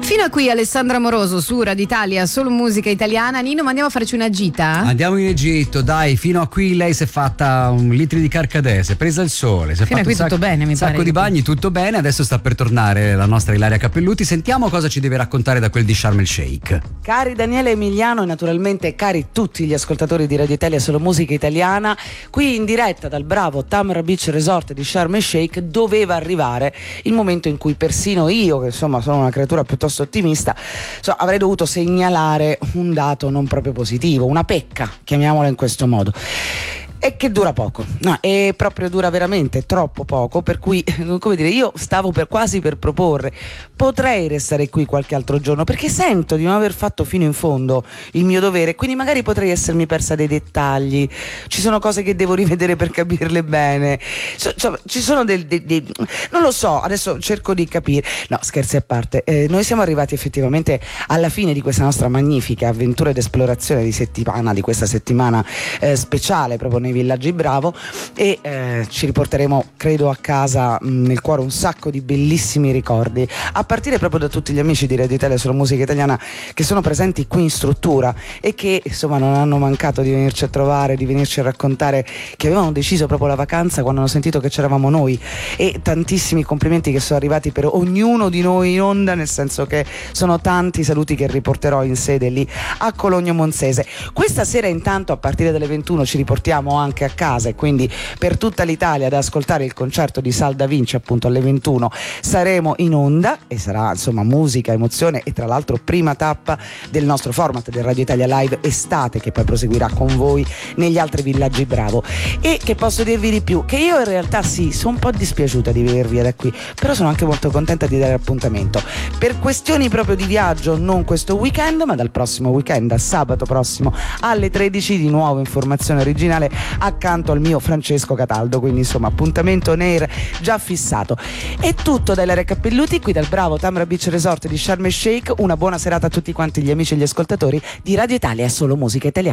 Fino a qui Alessandra Moroso su Radio Italia, solo musica italiana. Nino, ma andiamo a farci una gita? Andiamo in Egitto, dai. Fino a qui lei si è fatta un litro di carcadè, si è presa il sole, si è Fino a fatto qui tutto bene, mi pare. Un sacco di bagni, tutto bene. Adesso sta per tornare la nostra Ilaria Cappelluti. Sentiamo cosa ci deve raccontare da quel di Sharm el Sheikh. Cari Daniele Emiliano e naturalmente cari tutti gli ascoltatori di Radio Italia solo musica italiana, qui in diretta dal bravo Tamra Beach Resort di Sharm el Sheikh doveva arrivare il momento in cui persino io, che insomma sono una creatura piuttosto ottimista, avrei dovuto segnalare un dato non proprio positivo, una pecca, chiamiamola in questo modo. E che dura poco, no, e proprio dura veramente troppo poco, per cui, come dire, io stavo quasi per proporre, potrei restare qui qualche altro giorno, perché sento di non aver fatto fino in fondo il mio dovere, quindi magari potrei essermi persa dei dettagli, ci sono cose che devo rivedere per capirle bene, ci sono non lo so, adesso cerco di capire, no, scherzi a parte, noi siamo arrivati effettivamente alla fine di questa nostra magnifica avventura ed esplorazione di questa settimana speciale proprio nei Villaggi Bravo, e ci riporteremo credo a casa nel cuore un sacco di bellissimi ricordi, a partire proprio da tutti gli amici di Radio Italia sulla musica italiana che sono presenti qui in struttura e che insomma non hanno mancato di venirci a trovare, di venirci a raccontare che avevano deciso proprio la vacanza quando hanno sentito che c'eravamo noi, e tantissimi complimenti che sono arrivati per ognuno di noi in onda, nel senso che sono tanti saluti che riporterò in sede lì a Cologno Monzese. Questa sera intanto a partire dalle 21 ci riportiamo anche a casa, e quindi per tutta l'Italia ad ascoltare il concerto di Sal Da Vinci appunto alle 21 saremo in onda, e sarà insomma musica, emozione, e tra l'altro prima tappa del nostro format del Radio Italia Live Estate, che poi proseguirà con voi negli altri Villaggi Bravo. E che posso dirvi di più? Che io in realtà sì, sono un po' dispiaciuta di venire via da qui, però sono anche molto contenta di dare appuntamento per questioni proprio di viaggio, non questo weekend ma dal prossimo weekend, a sabato prossimo alle 13, di nuovo informazione originale accanto al mio Francesco Cataldo, quindi insomma appuntamento on air già fissato. È tutto da Ilaria Cappelluti qui dal bravo Tamra Beach Resort di Sharm el Sheikh. Una buona serata a tutti quanti gli amici e gli ascoltatori di Radio Italia, solo musica italiana.